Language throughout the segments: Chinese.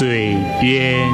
水边。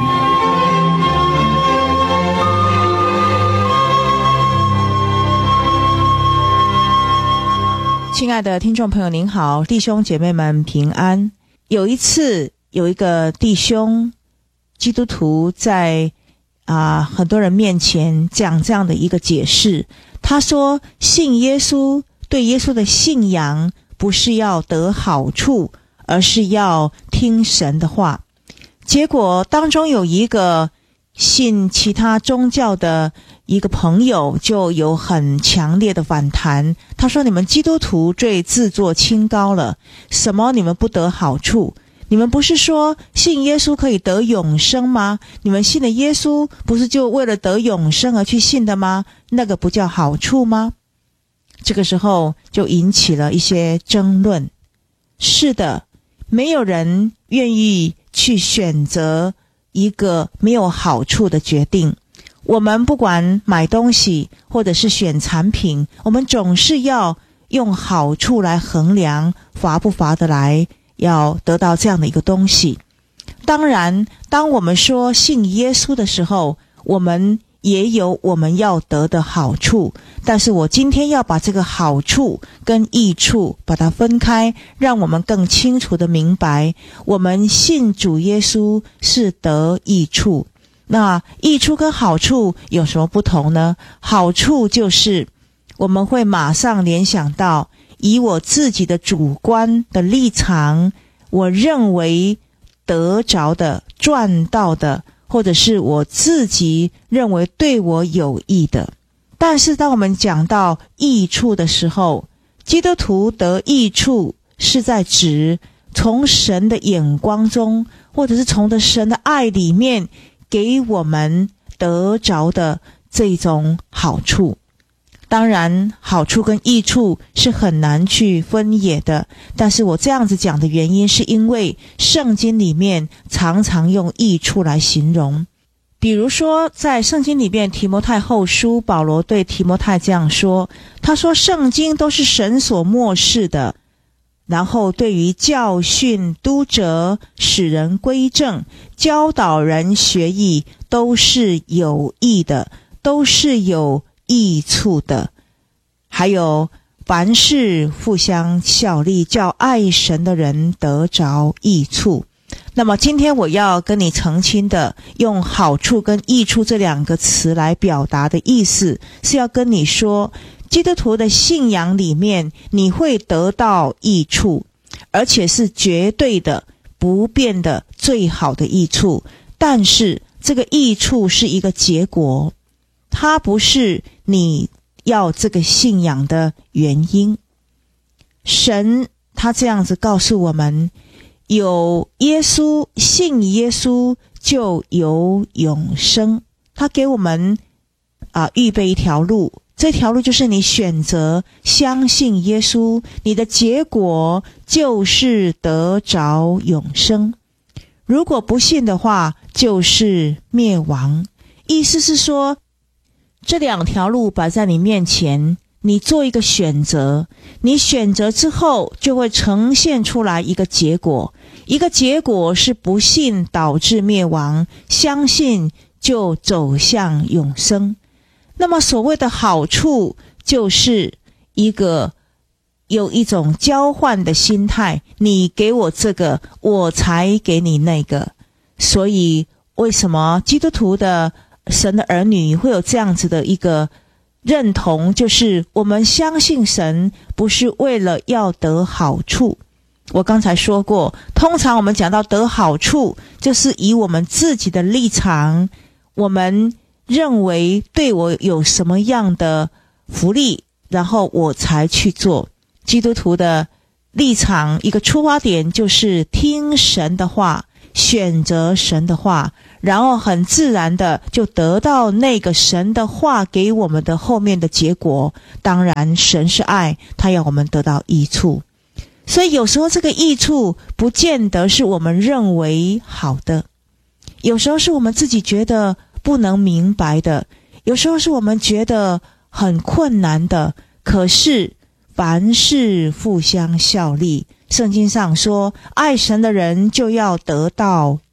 亲爱的听众朋友您好，弟兄姐妹们平安。有一次有一个弟兄基督徒在很多人面前讲这样的一个解释，他说信耶稣，对耶稣的信仰不是要得好处，而是要听神的话。结果当中有一个信其他宗教的一个朋友就有很强烈的反弹，他说你们基督徒最自作清高了，什么你们不得好处？你们不是说信耶稣可以得永生吗？你们信的耶稣不是就为了得永生而去信的吗？那个不叫好处吗？这个时候就引起了一些争论。是的，没有人愿意去选择一个没有好处的决定。我们不管买东西或者是选产品，我们总是要用好处来衡量，划不划得来，要得到这样的一个东西。当然，当我们说信耶稣的时候，我们也有我们要得的好处，但是我今天要把这个好处跟益处把它分开，让我们更清楚的明白，我们信主耶稣是得益处。那益处跟好处有什么不同呢？好处就是我们会马上联想到，以我自己的主观的立场，我认为得着的、赚到的，或者是我自己认为对我有益的。但是当我们讲到益处的时候，基督徒得益处是在指从神的眼光中，或者是从神的爱里面给我们得着的这种好处。当然，好处跟益处是很难去分野的，但是我这样子讲的原因是因为圣经里面常常用益处来形容。比如说在圣经里面提摩太后书，保罗对提摩太这样说，他说圣经都是神所默示的，然后对于教训、督责、使人归正、教导人学艺，都是有益的，都是有益处的。还有凡事互相效力，叫爱神的人得着益处。那么今天我要跟你澄清的，用好处跟益处这两个词来表达的意思，是要跟你说，基督徒的信仰里面你会得到益处，而且是绝对的、不变的最好的益处。但是这个益处是一个结果，它不是你要这个信仰的原因。神他这样子告诉我们，有耶稣，信耶稣就有永生。他给我们预备一条路，这条路就是你选择相信耶稣，你的结果就是得着永生。如果不信的话，就是灭亡。意思是说，这两条路摆在你面前，你做一个选择，你选择之后就会呈现出来一个结果，一个结果是不信导致灭亡，相信就走向永生。那么所谓的好处，就是有一种交换的心态，你给我这个，我才给你那个。所以为什么基督徒的神的儿女会有这样子的一个认同，就是我们相信神不是为了要得好处。我刚才说过，通常我们讲到得好处，就是以我们自己的立场，我们认为对我有什么样的福利，然后我才去做。基督徒的立场，一个出发点就是听神的话，选择神的话，然后很自然的就得到那个神的话给我们的后面的结果。当然神是爱，他要我们得到益处。所以有时候这个益处不见得是我们认为好的，有时候是我们自己觉得不能明白的，有时候是我们觉得很困难的。可是凡事互相效力，圣经上说爱神的人就要得到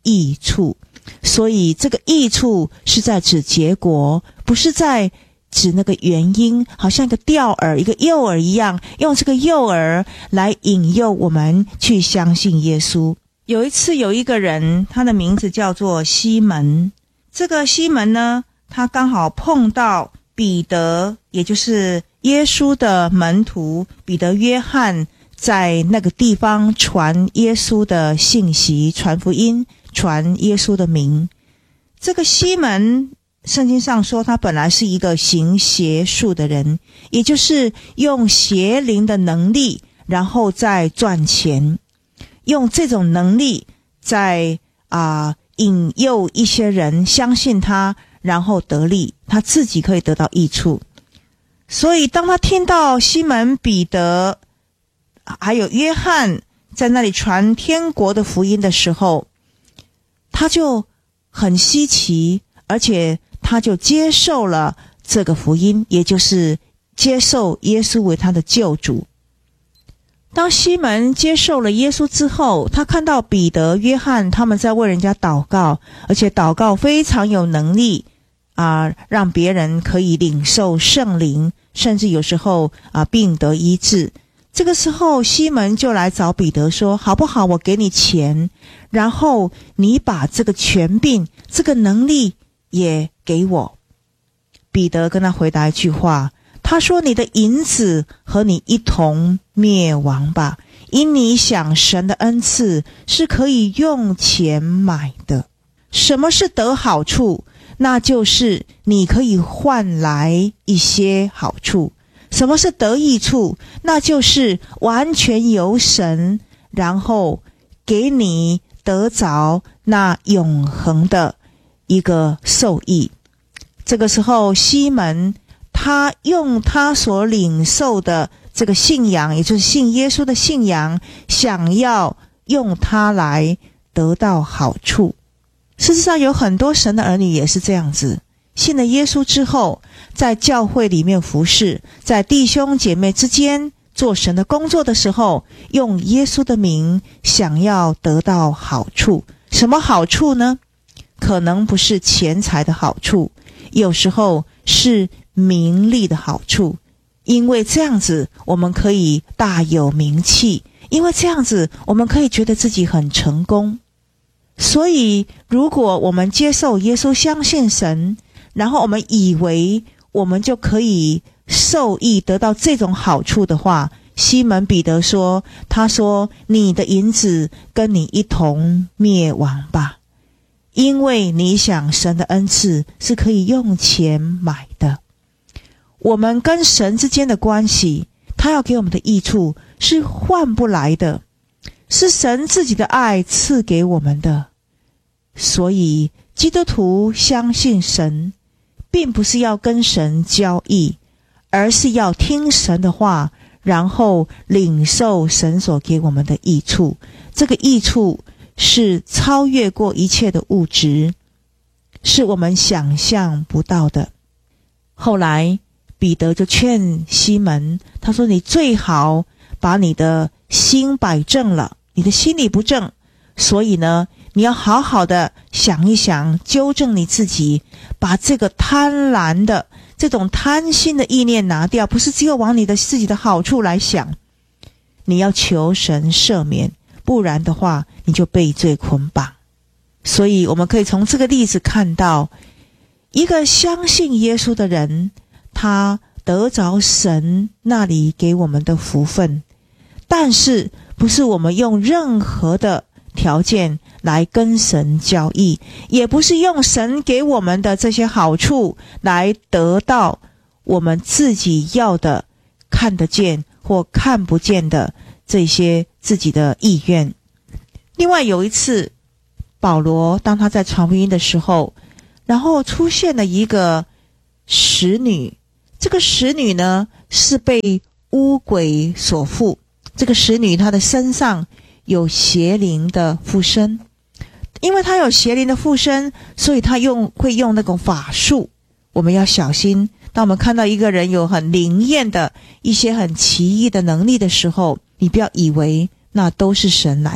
益处。所以这个益处是在指结果，不是在指那个原因，好像一个钓饵一个诱饵一样，用这个诱饵来引诱我们去相信耶稣。有一次有一个人，他的名字叫做西门，这个西门呢，他刚好碰到彼得，也就是耶稣的门徒彼得、约翰，在那个地方传耶稣的信息，传福音，传耶稣的名。这个西门，圣经上说他本来是一个行邪术的人，也就是用邪灵的能力然后再赚钱，用这种能力在引诱一些人相信他，然后得利，他自己可以得到益处。所以当他听到西门、彼得还有约翰在那里传天国的福音的时候，他就很稀奇，而且他就接受了这个福音，也就是接受耶稣为他的救主。当西门接受了耶稣之后，他看到彼得、约翰他们在为人家祷告，而且祷告非常有能力让别人可以领受圣灵，甚至有时候病得医治。这个时候西门就来找彼得说，好不好，我给你钱，然后你把这个权柄这个能力也给我。彼得跟他回答一句话，他说，你的银子和你一同灭亡吧，因你想神的恩赐是可以用钱买的。什么是得好处？那就是你可以换来一些好处。什么是得益处？那就是完全由神，然后给你得着那永恒的一个受益。这个时候西门他用他所领受的这个信仰，也就是信耶稣的信仰，想要用它来得到好处。事实上有很多神的儿女也是这样子，信了耶稣之后，在教会里面服侍，在弟兄姐妹之间做神的工作的时候，用耶稣的名想要得到好处。什么好处呢？可能不是钱财的好处，有时候是名利的好处，因为这样子我们可以大有名气，因为这样子我们可以觉得自己很成功。所以如果我们接受耶稣，相信神，然后我们以为我们就可以受益得到这种好处的话，西门彼得说，他说，你的银子跟你一同灭亡吧，因为你想神的恩赐是可以用钱买的。我们跟神之间的关系，他要给我们的益处是换不来的，是神自己的爱赐给我们的。所以基督徒相信神，并不是要跟神交易，而是要听神的话，然后领受神所给我们的益处。这个益处是超越过一切的物质，是我们想象不到的。后来彼得就劝西门，他说，你最好把你的心摆正了，你的心里不正，所以呢，你要好好的想一想，纠正你自己，把这个贪婪的这种贪心的意念拿掉，不是只有往你的自己的好处来想，你要求神赦免，不然的话你就被罪捆绑。所以我们可以从这个例子看到，一个相信耶稣的人，他得着神那里给我们的福分，但是不是我们用任何的条件来跟神交易，也不是用神给我们的这些好处来得到我们自己要的看得见或看不见的这些自己的意愿。另外有一次，保罗当他在传福音的时候，然后出现了一个使女，这个使女呢是被污鬼所附，这个使女她的身上有邪灵的附身，因为她有邪灵的附身，所以她会用那种法术。我们要小心，当我们看到一个人有很灵验的一些很奇异的能力的时候，你不要以为那都是神来的，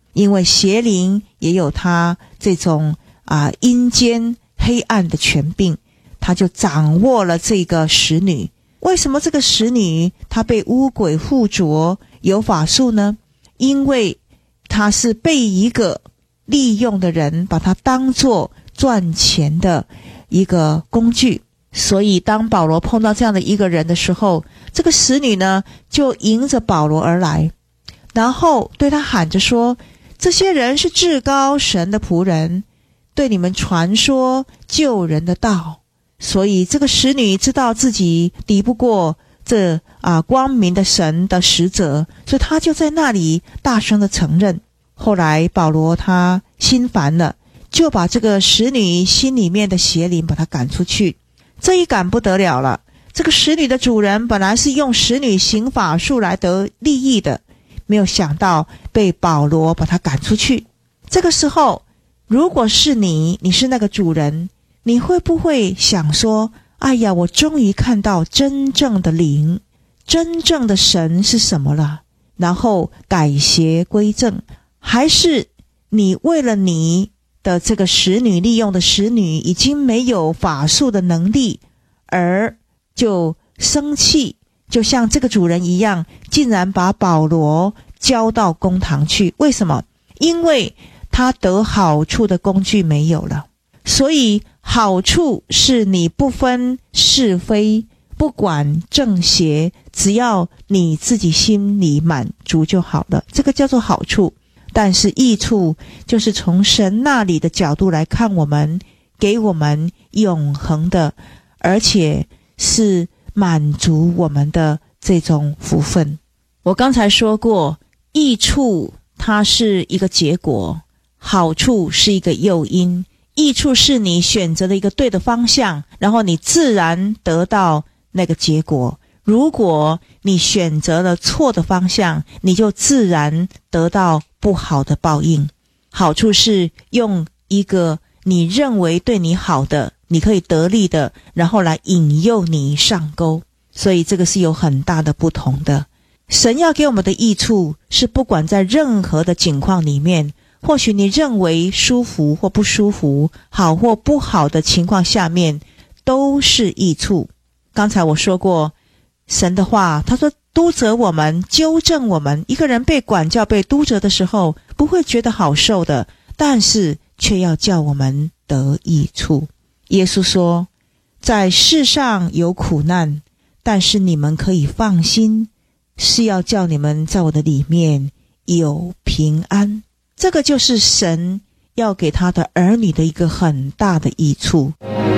因为邪灵也有他这种阴间黑暗的权柄，他就掌握了这个使女。为什么这个使女她被污鬼附着有法术呢？因为她是被一个利用的人把她当作赚钱的一个工具。所以当保罗碰到这样的一个人的时候，这个使女呢就迎着保罗而来，然后对他喊着说，这些人是至高神的仆人，对你们传说救人的道。所以这个使女知道自己敌不过这光明的神的使者，所以他就在那里大声的承认。后来保罗他心烦了，就把这个使女心里面的邪灵把他赶出去。这一赶不得了了，这个使女的主人本来是用使女行法术来得利益的，没有想到被保罗把他赶出去。这个时候如果是你是那个主人，你会不会想说，哎呀，我终于看到真正的灵，真正的神是什么了，然后改邪归正？还是你为了你的这个使女，利用的使女已经没有法术的能力，而就生气，就像这个主人一样，竟然把保罗交到公堂去？为什么？因为他得好处的工具没有了。所以好处是你不分是非，不管正邪，只要你自己心里满足就好了，这个叫做好处。但是益处就是从神那里的角度来看，我们给我们永恒的，而且是满足我们的这种福分。我刚才说过，益处它是一个结果，好处是一个诱因。益处是你选择了一个对的方向，然后你自然得到那个结果。如果你选择了错的方向，你就自然得到不好的报应。好处是用一个你认为对你好的，你可以得利的，然后来引诱你上钩。所以这个是有很大的不同的。神要给我们的益处是不管在任何的境况里面，或许你认为舒服或不舒服，好或不好的情况下面，都是益处。刚才我说过神的话，他说督责我们，纠正我们。一个人被管教被督责的时候，不会觉得好受的，但是却要叫我们得益处。耶稣说，在世上有苦难，但是你们可以放心，是要叫你们在我的里面有平安。这个就是神要给他的儿女的一个很大的益处。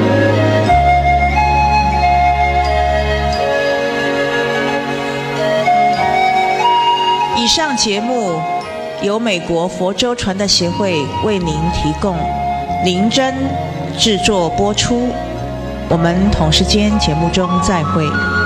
以上节目由美国佛州传道协会为您提供，林真制作播出。我们同时间节目中再会。